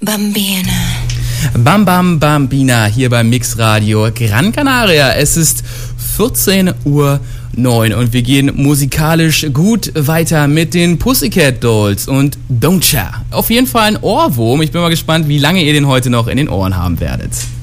Bambina. Bam Bam Bambina hier beim Mixradio Gran Canaria. Es ist 14:09 Uhr und wir gehen musikalisch gut weiter mit den Pussycat Dolls und Don't Cha. Auf jeden Fall ein Ohrwurm. Ich bin mal gespannt, wie lange ihr den heute noch in den Ohren haben werdet.